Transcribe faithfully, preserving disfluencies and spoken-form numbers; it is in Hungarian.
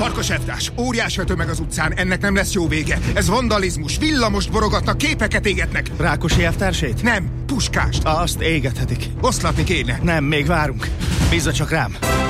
Farkas elvtárs, óriás tömeg az utcán, ennek nem lesz jó vége. Ez vandalizmus, villamost borogatnak, képeket égetnek. Rákosi elvtársét? Nem, Puskást. Azt égethetik. Oszlatni kéne. Nem, még várunk. Bízza csak rám.